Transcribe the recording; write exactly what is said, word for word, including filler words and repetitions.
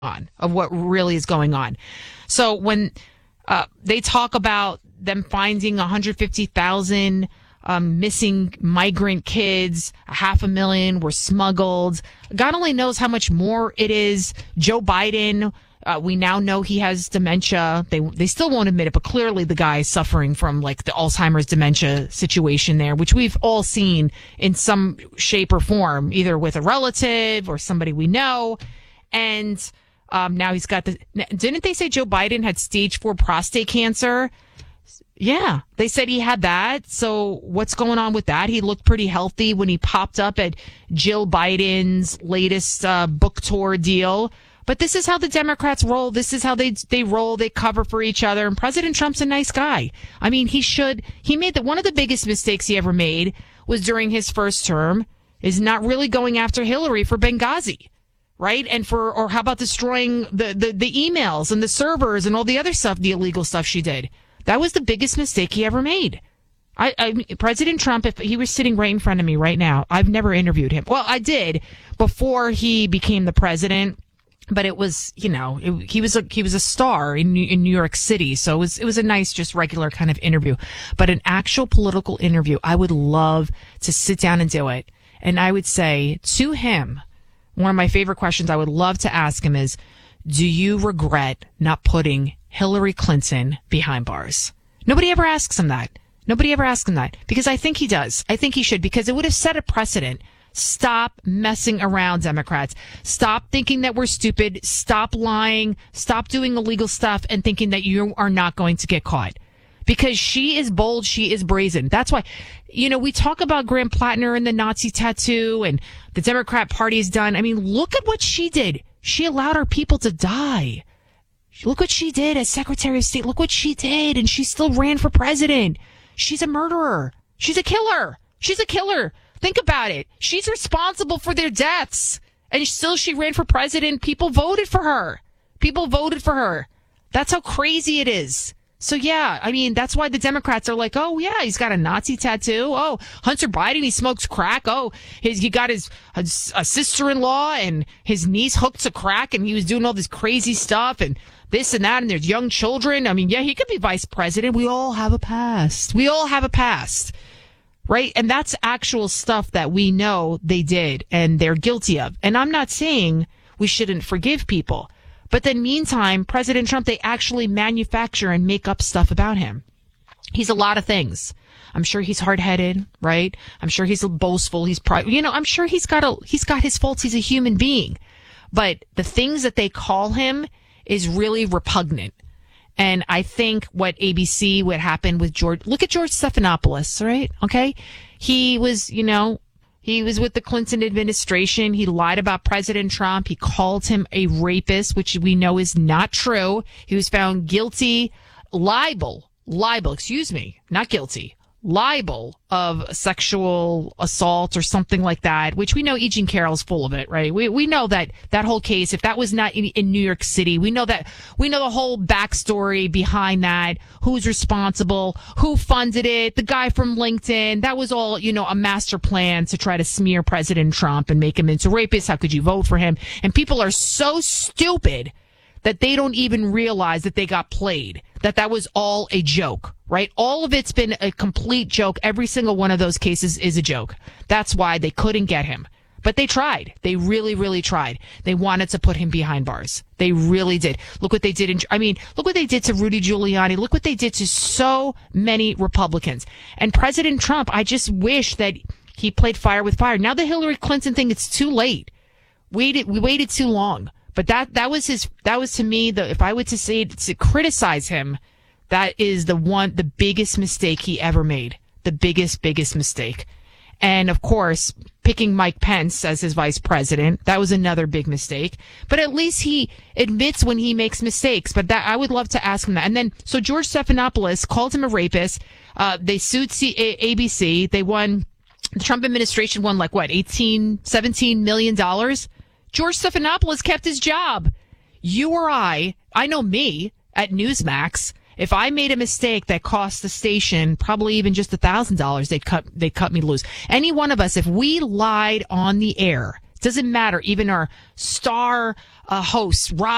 on of what really is going on. So when uh, they talk about them finding one hundred fifty thousand um, missing migrant kids, a half a million were smuggled. God only knows how much more it is. Joe Biden, uh, we now know he has dementia. They they still won't admit it, but clearly the guy is suffering from like the Alzheimer's dementia situation there, which we've all seen in some shape or form, either with a relative or somebody we know. And um, now he's got the, didn't they say Joe Biden had stage four prostate cancer? Yeah, they said he had that. So what's going on with that? He looked pretty healthy when he popped up at Jill Biden's latest uh, book tour deal. But this is how the Democrats roll. This is how they they roll. They cover for each other. And President Trump's a nice guy. I mean, he should. He made that one of the biggest mistakes he ever made was during his first term is not really going after Hillary for Benghazi. Right. And for, or how about destroying the, the, the emails and the servers and all the other stuff, the illegal stuff she did. That was the biggest mistake he ever made. I, I President Trump, if he was sitting right in front of me right now, I've never interviewed him. Well, I did before he became the president, but it was, you know, it, he was a, he was a star in in New York City. So it was, it was a nice, just regular kind of interview, but an actual political interview. I would love to sit down and do it. And I would say to him, one of my favorite questions I would love to ask him is, do you regret not putting Hillary Clinton behind bars? Nobody ever asks him that. Nobody ever asks him that because I think he does. I think he should because it would have set a precedent. Stop messing around, Democrats. Stop thinking that we're stupid. Stop lying. Stop doing illegal stuff and thinking that you are not going to get caught. Because she is bold, she is brazen. That's why, you know, we talk about Graham Plattner and the Nazi tattoo and the Democrat Party is done. I mean, look at what she did. She allowed our people to die. Look what she did as Secretary of State. Look what she did. And she still ran for president. She's a murderer. She's a killer. She's a killer. Think about it. She's responsible for their deaths. And still she ran for president. People voted for her. People voted for her. That's how crazy it is. So, yeah, I mean, that's why the Democrats are like, oh, yeah, he's got a Nazi tattoo. Oh, Hunter Biden, he smokes crack. Oh, his, he got his a, a sister-in-law and his niece hooked to crack and he was doing all this crazy stuff and this and that. And there's young children. I mean, yeah, he could be vice president. We all have a past. We all have a past. Right. And that's actual stuff that we know they did and they're guilty of. And I'm not saying we shouldn't forgive people. But then meantime, President Trump, they actually manufacture and make up stuff about him. He's a lot of things. I'm sure he's hard-headed, right? I'm sure he's boastful. He's pride. You know, I'm sure he's got a, he's got his faults. He's a human being. But the things that they call him is really repugnant. And I think what A B C, what happened with George, look at George Stephanopoulos, right? Okay. He was, you know, He was with the Clinton administration. He lied about President Trump. He called him a rapist, which we know is not true. He was found guilty, libel, libel, excuse me, not guilty, libel of sexual assault or something like that, which we know E. Jean Carroll's full of it, right? We we know that that whole case, if that was not in, in New York City, we know that, we know the whole backstory behind that, who's responsible, who funded it, the guy from LinkedIn, that was all, you know, a master plan to try to smear President Trump and make him into a rapist. How could you vote for him? And people are so stupid that they don't even realize that they got played, that that was all a joke, right? All of it's been a complete joke. Every single one of those cases is a joke. That's why they couldn't get him. But they tried. They really, really tried. They wanted to put him behind bars. They really did. Look what they did. In, I mean, look what they did to Rudy Giuliani. Look what they did to so many Republicans. And President Trump, I just wish that he played fire with fire. Now the Hillary Clinton thing, it's too late. Waited, we waited too long. But that, that was his, that was to me, the, if I were to say, to criticize him, that is the one, the biggest mistake he ever made. The biggest, biggest mistake. And of course, picking Mike Pence as his vice president, that was another big mistake. But at least he admits when he makes mistakes. But that, I would love to ask him that. And then, so George Stephanopoulos called him a rapist. Uh, they sued C- a- A B C. They won, the Trump administration won like what, eighteen, seventeen million dollars? George Stephanopoulos kept his job. You or I, I know me at Newsmax, if I made a mistake that cost the station probably even just a thousand dollars, they'd cut, they'd cut me loose. Any one of us, if we lied on the air, doesn't matter, even our star uh, hosts, Rob